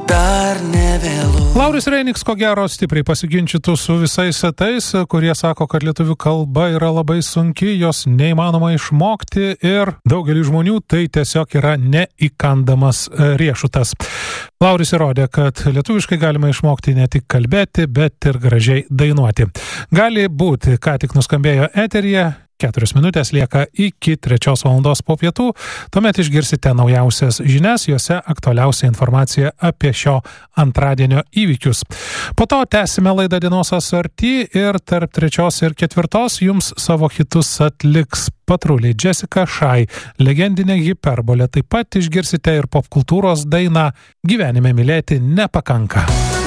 dar nevėlu. Lauris Reiniks, ko gero, stipriai pasiginčytų su visais tais, kurie sako, kad lietuvių kalba yra labai sunki, jos neįmanoma išmokti ir daugelį žmonių tai tiesiog yra neįkandamas riešutas. Lauris įrodė, kad lietuviškai galima išmokti ne tik kalbėti, bet ir gražiai dainuoti. Gali būti, ką tik nuskambėjo eteryje, 4 minutės lieka iki 3 valandos po pietų, tuomet išgirsite naujausias žinias, juose aktualiausia informacija apie šio antradienio įvykius. Po to tęsime laidą Dienos asarty ir tarp 3 ir 4 jums savo hitus atliks patruliai Jessica Shy, legendinė hiperbolė. Taip pat išgirsite ir popkultūros dainą Gyvenime mylėti nepakanka.